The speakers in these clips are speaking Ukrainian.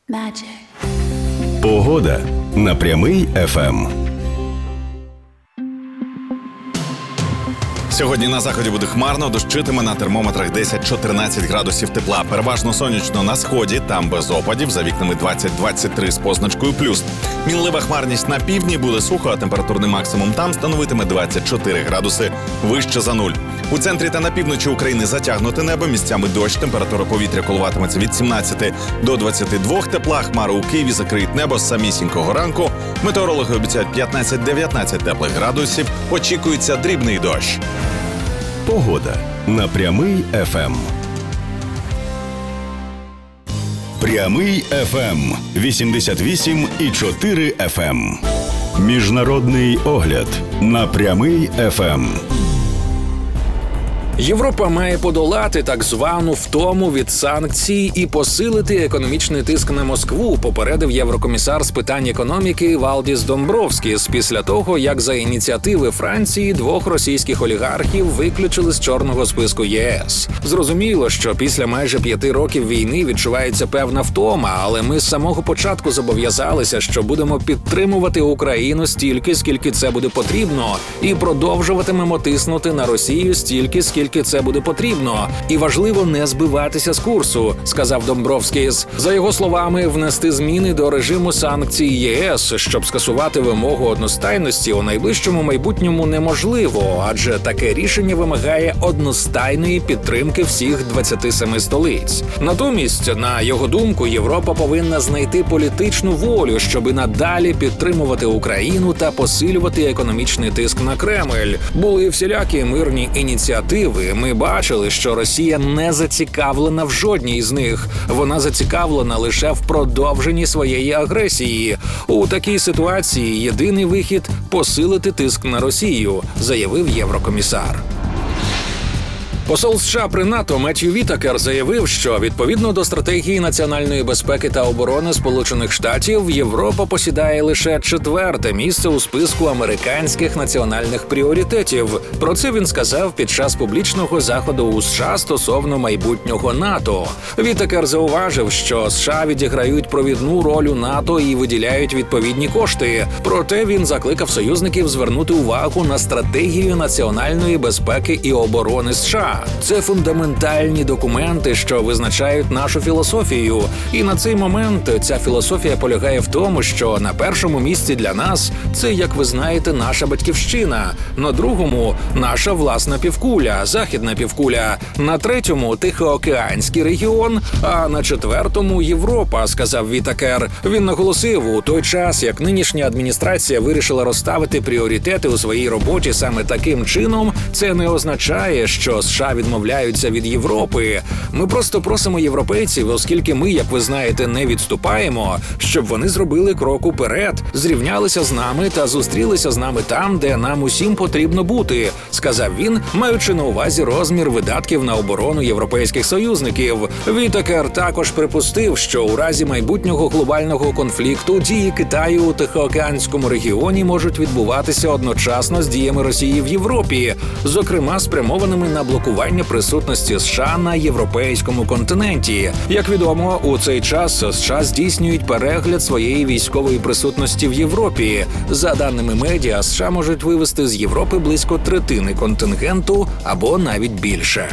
Magic. Погода на Прямий ФМ. Сьогодні на заході буде хмарно, дощитиме, на термометрах 10-14 градусів тепла. Переважно сонячно на сході, там без опадів, за вікнами 20-23 з позначкою плюс. Мінлива хмарність на півдні, буде сухо, а температурний максимум там становитиме 24 градуси вище за нуль. У центрі та на півночі України затягнуте небо, місцями дощ, температура повітря коливатиметься від 17 до 22 тепла, хмари у Києві закриють небо з самісінького ранку. Метеорологи обіцяють 15-19 теплих градусів, очікується дрібний дощ. Погода на Прямий ФМ. Прямий ФМ 88,4 FM. Міжнародний огляд на Прямий ФМ. Європа має подолати так звану втому від санкцій і посилити економічний тиск на Москву, попередив єврокомісар з питань економіки Валдіс Домбровскіс після того, як за ініціативи Франції двох російських олігархів виключили з чорного списку ЄС. Зрозуміло, що після майже 5 років війни відчувається певна втома, але ми з самого початку зобов'язалися, що будемо підтримувати Україну стільки, скільки це буде потрібно, і продовжуватимемо тиснути на Росію стільки, скільки це буде потрібно. І важливо не збиватися з курсу, сказав Домбровскіс. За його словами, внести зміни до режиму санкцій ЄС, щоб скасувати вимогу одностайності, у найближчому майбутньому неможливо, адже таке рішення вимагає одностайної підтримки всіх 27 столиць. Натомість, на його думку, Європа повинна знайти політичну волю, щоб надалі підтримувати Україну та посилювати економічний тиск на Кремль. Були всілякі мирні ініціативи. Ми бачили, що Росія не зацікавлена в жодній з них. Вона зацікавлена лише в продовженні своєї агресії. У такій ситуації єдиний вихід – посилити тиск на Росію, заявив єврокомісар. Посол США при НАТО Меттью Вітакер заявив, що відповідно до стратегії національної безпеки та оборони Сполучених Штатів, Європа посідає лише 4-те місце у списку американських національних пріоритетів. Про це він сказав під час публічного заходу у США стосовно майбутнього НАТО. Вітакер зауважив, що США відіграють провідну роль у НАТО і виділяють відповідні кошти. Проте він закликав союзників звернути увагу на стратегію національної безпеки і оборони США. Це фундаментальні документи, що визначають нашу філософію. І на цей момент ця філософія полягає в тому, що на першому місці для нас це, як ви знаєте, наша батьківщина, на другому – наша власна півкуля, західна півкуля, на третьому – Тихоокеанський регіон, а на четвертому – Європа, сказав Вітакер. Він наголосив, у той час, як нинішня адміністрація вирішила розставити пріоритети у своїй роботі саме таким чином, це не означає, що США відмовляються від Європи. Ми просто просимо європейців, оскільки ми, як ви знаєте, не відступаємо, щоб вони зробили крок уперед, зрівнялися з нами та зустрілися з нами там, де нам усім потрібно бути, сказав він, маючи на увазі розмір видатків на оборону європейських союзників. Вітакер також припустив, що у разі майбутнього глобального конфлікту дії Китаю у Тихоокеанському регіоні можуть відбуватися одночасно з діями Росії в Європі, зокрема спрямованими на блокування присутності США на європейському континенті. Як відомо, у цей час США здійснюють перегляд своєї військової присутності в Європі. За даними медіа, США можуть вивести з Європи близько 1/3 контингенту або навіть більше.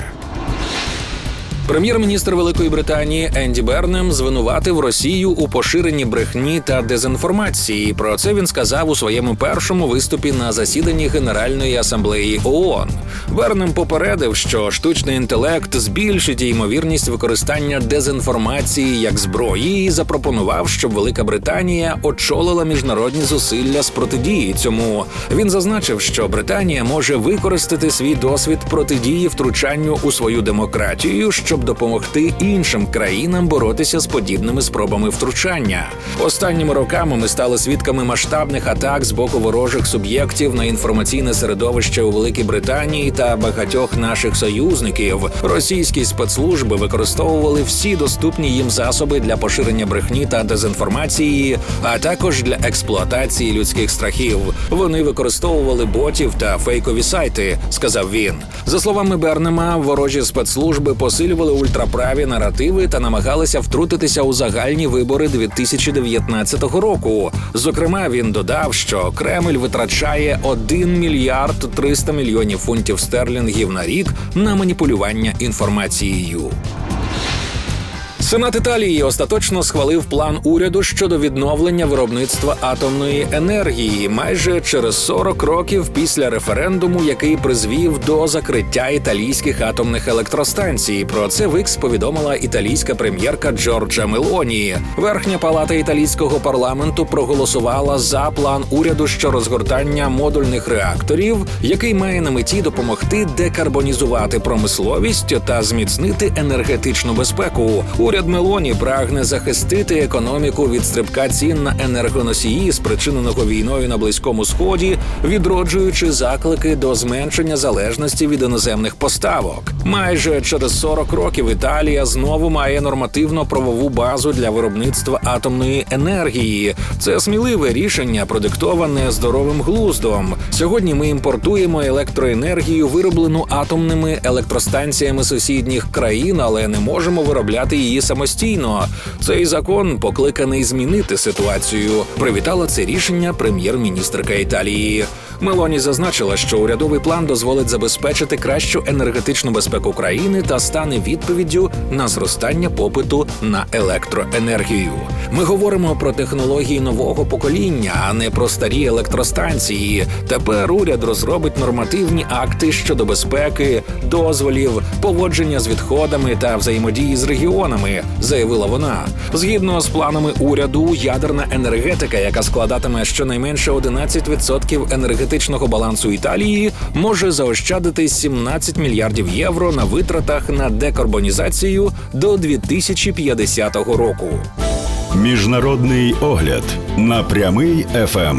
Прем'єр-міністр Великої Британії Енді Бернем звинуватив Росію у поширенні брехні та дезінформації. Про це він сказав у своєму першому виступі на засіданні Генеральної асамблеї ООН. Бернем попередив, що штучний інтелект збільшить ймовірність використання дезінформації як зброї і запропонував, щоб Велика Британія очолила міжнародні зусилля з протидії цьому. Він зазначив, що Британія може використати свій досвід протидії втручанню у свою демократію, щоб допомогти іншим країнам боротися з подібними спробами втручання. Останніми роками ми стали свідками масштабних атак з боку ворожих суб'єктів на інформаційне середовище у Великій Британії та багатьох наших союзників. Російські спецслужби використовували всі доступні їм засоби для поширення брехні та дезінформації, а також для експлуатації людських страхів. Вони використовували ботів та фейкові сайти, сказав він. За словами Бернема, ворожі спецслужби посилювали використовували ультраправі наративи та намагалися втрутитися у загальні вибори 2019 року. Зокрема, він додав, що Кремль витрачає 1 мільярд 300 мільйонів фунтів стерлінгів на рік на маніпулювання інформацією. Сенат Італії остаточно схвалив план уряду щодо відновлення виробництва атомної енергії майже через 40 років після референдуму, який призвів до закриття італійських атомних електростанцій. Про це в X повідомила італійська прем'єрка Джорджа Мелоні. Верхня палата італійського парламенту проголосувала за план уряду щодо розгортання модульних реакторів, який має на меті допомогти декарбонізувати промисловість та зміцнити енергетичну безпеку. Уряд Мелоні прагне захистити економіку від стрибка цін на енергоносії, спричиненого війною на Близькому Сході, відроджуючи заклики до зменшення залежності від іноземних поставок. Майже через 40 років Італія знову має нормативно-правову базу для виробництва атомної енергії. Це сміливе рішення, продиктоване здоровим глуздом. Сьогодні ми імпортуємо електроенергію, вироблену атомними електростанціями сусідніх країн, але не можемо виробляти її самостійно. Цей закон покликаний змінити ситуацію. Привітала це рішення прем'єр-міністерка Італії. Мелоні зазначила, що урядовий план дозволить забезпечити кращу енергетичну безпеку країни та стане відповіддю на зростання попиту на електроенергію. Ми говоримо про технології нового покоління, а не про старі електростанції. Тепер уряд розробить нормативні акти щодо безпеки, дозволів, поводження з відходами та взаємодії з регіонами, заявила вона. Згідно з планами уряду, ядерна енергетика, яка складатиме щонайменше 11% енергетичного балансу Італії, може заощадити 17 мільярдів євро на витратах на декарбонізацію до 2050 року. Міжнародний огляд на прямий ФМ.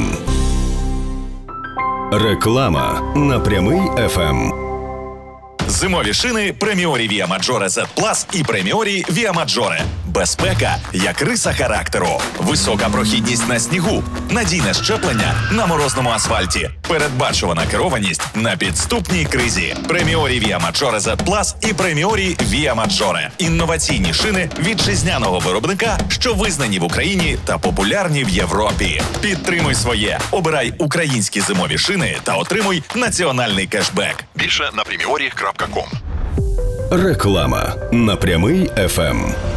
Реклама на прямий ФМ. Зимові шини Преміорі Via Maggiore Z Plus і Преміорі Via Maggiore. Безпека як риса характеру. Висока прохідність на снігу. Надійне щеплення на морозному асфальті. Передбачувана керованість на підступній кризі. Преміорі Via Maggiore Z Plus і Преміорі Via Maggiore. Інноваційні шини вітчизняного виробника, що визнані в Україні та популярні в Європі. Підтримуй своє. Обирай українські зимові шини та отримуй національний кешбек. Більше на premiori.com. Реклама на прямий ФМ.